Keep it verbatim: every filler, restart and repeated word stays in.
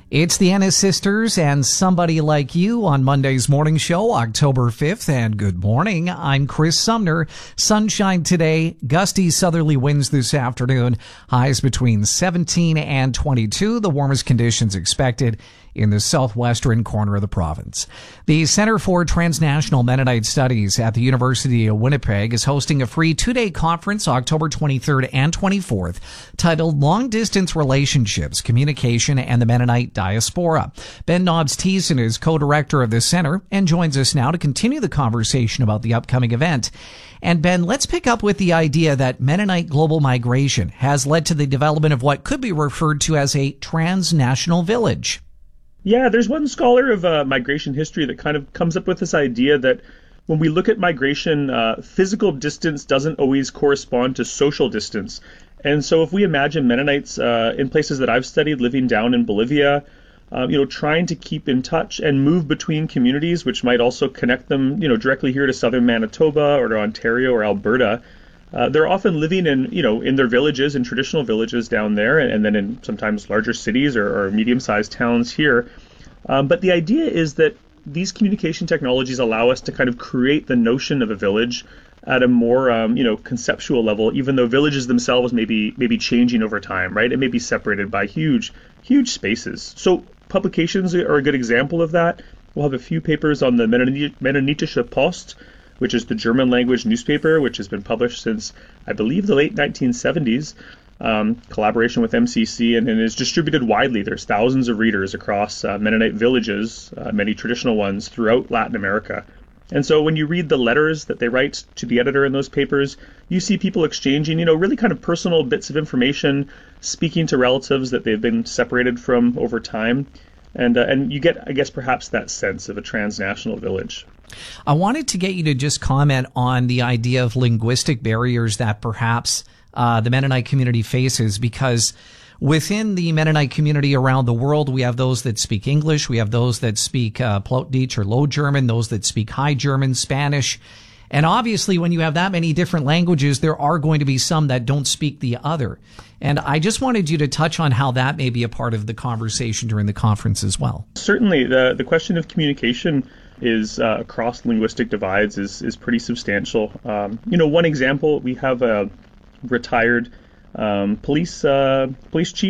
It's the Ennis Sisters and Somebody Like You on Monday's morning show, October fifth. And good morning. I'm Chris Sumner. Sunshine today, gusty southerly winds this afternoon. Highs between seventeen and twenty-two. The warmest conditions expected in the southwestern corner of the province. The Center for Transnational Mennonite Studies at the University of Winnipeg is hosting a free two-day conference October twenty-third and twenty-fourth titled Long Distance Relationships, Communication, and the Mennonite Diaspora. Ben Nobbs-Thiessen is co-director of the center and joins us now to continue the conversation about the upcoming event. And Ben, let's pick up with the idea that Mennonite global migration has led to the development of what could be referred to as a transnational village. Yeah, there's one scholar of uh, migration history that kind of comes up with this idea that when we look at migration, uh, physical distance doesn't always correspond to social distance. And so if we imagine Mennonites uh, in places that I've studied, living down in Bolivia, um, you know, trying to keep in touch and move between communities, which might also connect them, you know, directly here to southern Manitoba or to Ontario or Alberta, Uh, they're often living in, you know, in their villages, in traditional villages down there, and, and then in sometimes larger cities or, or medium-sized towns here. Um, but the idea is that these communication technologies allow us to kind of create the notion of a village at a more, um, you know, conceptual level, even though villages themselves may be, may be changing over time, right? It may be separated by huge, huge spaces. So publications are a good example of that. We'll have a few papers on the Mennonitische Post, which is the German language newspaper, which has been published since, I believe, the late nineteen seventies, um, collaboration with M C C, and, and is distributed widely. There's thousands of readers across uh, Mennonite villages, uh, many traditional ones throughout Latin America. And so when you read the letters that they write to the editor in those papers, you see people exchanging, you know, really kind of personal bits of information, speaking to relatives that they've been separated from over time. And uh, and you get, I guess, perhaps that sense of a transnational village. I wanted to get you to just comment on the idea of linguistic barriers that perhaps uh, the Mennonite community faces, because within the Mennonite community around the world, we have those that speak English, we have those that speak uh, Plautdietsch or Low German, those that speak High German, Spanish. And obviously, when you have that many different languages, there are going to be some that don't speak the other. And I just wanted you to touch on how that may be a part of the conversation during the conference as well. Certainly, the the question of communication is uh, across linguistic divides is is pretty substantial. Um, you know, one example, we have a retired um, police uh, police chief